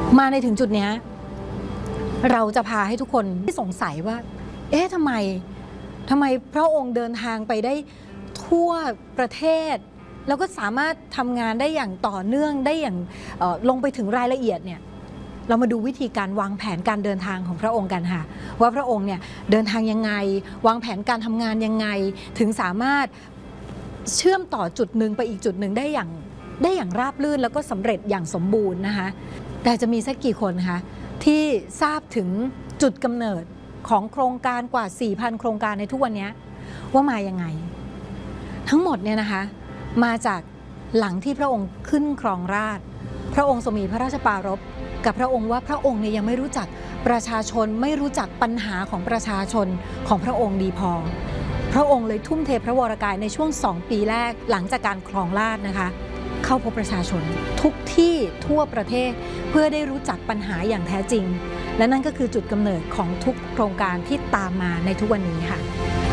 มาในถึงจุดนี้เราจะพาให้ทุกคนที่สงสัยว่าเอ๊ะทำไมพระองค์เดินทางไปได้ทั่วประเทศแล้วก็สามารถทำงานได้อย่างต่อเนื่องได้อย่างลงไปถึงรายละเอียดเนี่ยเรามาดูวิธีการวางแผนการเดินทางของพระองค์กันค่ะว่าพระองค์เนี่ยเดินทางยังไงวางแผนการทำงานยังไงถึงสามารถเชื่อมต่อจุดหนึ่งไปอีกจุดหนึ่งได้อย่างราบรื่นแล้วก็สำเร็จอย่างสมบูรณ์นะคะแต่จะมีสักกี่คนคะที่ทราบถึงจุดกำเนิดของโครงการกว่า 4,000 โครงการในทุกวันนี้ว่ามายังไงทั้งหมดเนี่ยนะคะมาจากหลังที่พระองค์ขึ้นครองราชย์พระองค์ทรงมีพระราชปรารภกับพระองค์ว่าพระองค์เนี่ยยังไม่รู้จักประชาชนไม่รู้จักปัญหาของประชาชนของพระองค์ดีพอพระองค์เลยทุ่มเทพระวรกายในช่วง2 ปีแรกหลังจากการครองราชย์นะคะเข้าพบประชาชนทุกที่ทั่วประเทศเพื่อได้รู้จักปัญหาอย่างแท้จริงและนั่นก็คือจุดกำเนิดของทุกโครงการที่ตามมาในทุกวันนี้ค่ะ